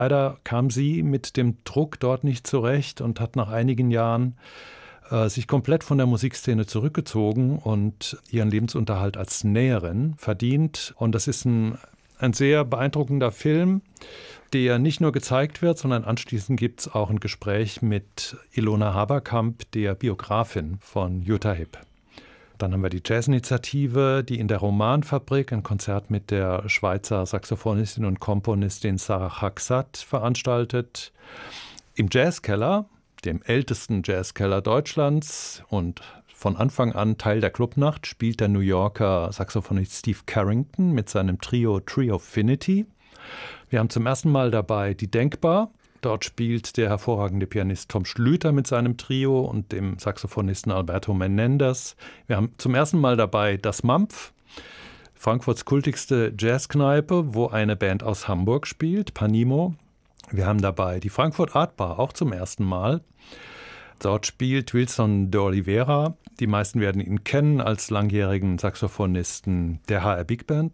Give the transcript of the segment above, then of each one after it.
Leider kam sie mit dem Druck dort nicht zurecht und hat nach einigen Jahren sich komplett von der Musikszene zurückgezogen und ihren Lebensunterhalt als Näherin verdient. Und das ist ein sehr beeindruckender Film, der nicht nur gezeigt wird, sondern anschließend gibt es auch ein Gespräch mit Ilona Haberkamp, der Biografin von Jutta Hipp. Dann haben wir die Jazzinitiative, die in der Romanfabrik ein Konzert mit der Schweizer Saxophonistin und Komponistin Sarah Hacksat veranstaltet. Im Jazzkeller, dem ältesten Jazzkeller Deutschlands und von Anfang an Teil der Clubnacht, spielt der New Yorker Saxophonist Steve Carrington mit seinem Trio Triofinity. Wir haben zum ersten Mal dabei die Denkbar. Dort spielt der hervorragende Pianist Tom Schlüter mit seinem Trio und dem Saxophonisten Alberto Menendez. Wir haben zum ersten Mal dabei das Mampf, Frankfurts kultigste Jazzkneipe, wo eine Band aus Hamburg spielt, Panimo. Wir haben dabei die Frankfurt Art Bar, auch zum ersten Mal. Dort spielt Wilson de Oliveira. Die meisten werden ihn kennen als langjährigen Saxophonisten der HR Big Band.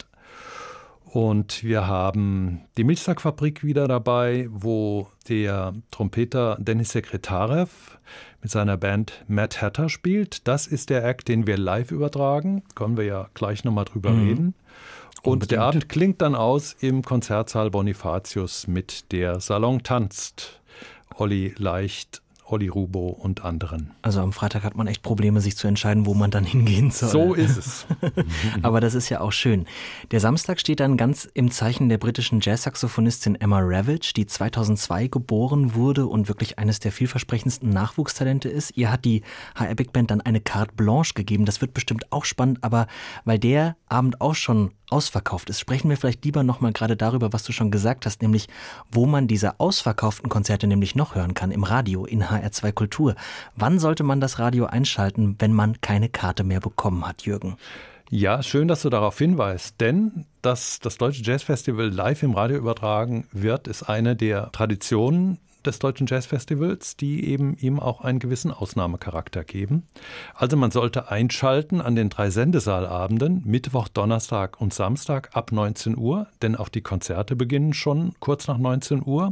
Und wir haben die Milchsackfabrik wieder dabei, wo der Trompeter Dennis Sekretarev mit seiner Band Mad Hatter spielt. Das ist der Act, den wir live übertragen. Können wir ja gleich nochmal drüber reden. Und unbedingt. Der Abend klingt dann aus im Konzertsaal Bonifatius mit der Salon tanzt. Olli Leicht, Olli Rubo und anderen. Also am Freitag hat man echt Probleme, sich zu entscheiden, wo man dann hingehen soll. So ist es. Aber das ist ja auch schön. Der Samstag steht dann ganz im Zeichen der britischen Jazzsaxophonistin Emma Ravage, die 2002 geboren wurde und wirklich eines der vielversprechendsten Nachwuchstalente ist. Ihr hat die HR Big Band dann eine Carte Blanche gegeben. Das wird bestimmt auch spannend, aber weil der Abend auch schon ausverkauft ist, sprechen wir vielleicht lieber nochmal gerade darüber, was du schon gesagt hast, nämlich wo man diese ausverkauften Konzerte nämlich noch hören kann, im Radio, in HR2 Kultur. Wann sollte man das Radio einschalten, wenn man keine Karte mehr bekommen hat, Jürgen? Ja, schön, dass du darauf hinweist, denn dass das Deutsche Jazzfestival live im Radio übertragen wird, ist eine der Traditionen des Deutschen Jazzfestivals, die eben ihm auch einen gewissen Ausnahmecharakter geben. Also man sollte einschalten an den 3 Sendesaalabenden, Mittwoch, Donnerstag und Samstag ab 19 Uhr, denn auch die Konzerte beginnen schon kurz nach 19 Uhr.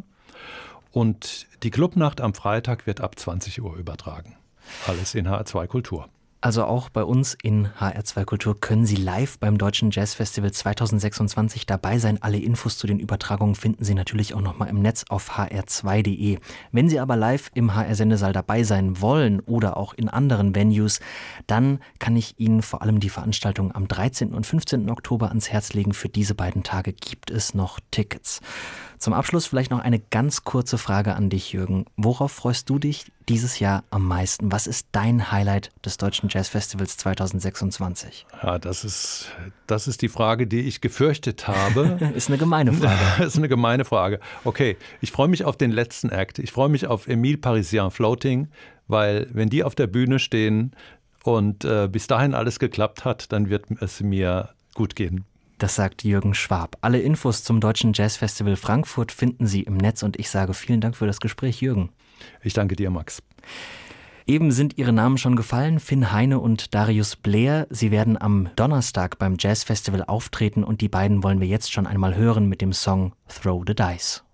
Und die Clubnacht am Freitag wird ab 20 Uhr übertragen. Alles in HR2 Kultur. Also auch bei uns in HR2 Kultur können Sie live beim Deutschen Jazzfestival 2026 dabei sein. Alle Infos zu den Übertragungen finden Sie natürlich auch nochmal im Netz auf hr2.de. Wenn Sie aber live im HR-Sendesaal dabei sein wollen oder auch in anderen Venues, dann kann ich Ihnen vor allem die Veranstaltung am 13. und 15. Oktober ans Herz legen. Für diese beiden Tage gibt es noch Tickets. Zum Abschluss vielleicht noch eine ganz kurze Frage an dich, Jürgen. Worauf freust du dich dieses Jahr am meisten? Was ist dein Highlight des Deutschen Jazzfestivals 2026? Ja, das ist die Frage, die ich gefürchtet habe. Ist eine gemeine Frage. Das ist eine gemeine Frage. Okay, ich freue mich auf den letzten Act. Ich freue mich auf Emile Parisien Floating, weil wenn die auf der Bühne stehen und bis dahin alles geklappt hat, dann wird es mir gut gehen. Das sagt Jürgen Schwab. Alle Infos zum Deutschen Jazzfestival Frankfurt finden Sie im Netz und ich sage vielen Dank für das Gespräch, Jürgen. Ich danke dir, Max. Eben sind Ihre Namen schon gefallen, Finn Heine und Darius Blair. Sie werden am Donnerstag beim Jazzfestival auftreten und die beiden wollen wir jetzt schon einmal hören mit dem Song Throw the Dice.